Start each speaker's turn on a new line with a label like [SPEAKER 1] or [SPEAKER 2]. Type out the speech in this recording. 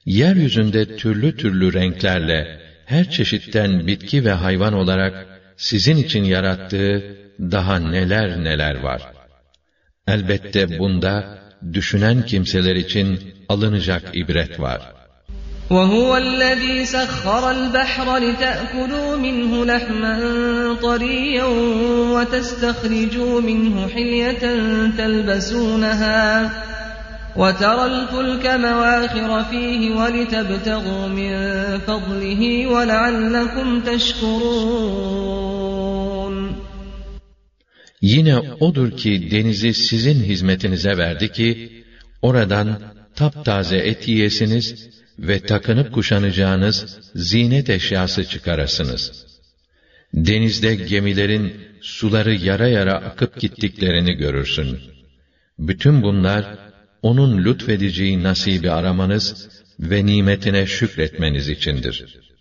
[SPEAKER 1] yeryüzünde türlü türlü renklerle, her çeşitten bitki ve hayvan olarak sizin için yarattığı daha neler neler var. Elbette bunda düşünen kimseler için alınacak ibret var.
[SPEAKER 2] وَهُوَ الَّذ۪ي سَخَّرَ الْبَحْرَ لِتَأْكُلُوا مِنْهُ لَحْمًا طَرِيًّا وَتَسْتَخْرِجُوا مِنْهُ حِلْيَةً تَلْبَسُونَهَا وَتَرَى الْفُلْكَ مَوَاخِرَ ف۪يهِ وَلِتَبْتَغُوا مِنْ فَضْلِهِ وَلَعَلَّكُمْ تَشْكُرُونَ.
[SPEAKER 1] Yine O'dur ki denizi sizin hizmetinize verdi ki, oradan taptaze et yiyesiniz ve takınıp kuşanacağınız zinet eşyası çıkarasınız. Denizde gemilerin suları yara yara akıp gittiklerini görürsün. Bütün bunlar, O'nun lütfedeceği nasibi aramanız ve nimetine şükretmeniz içindir.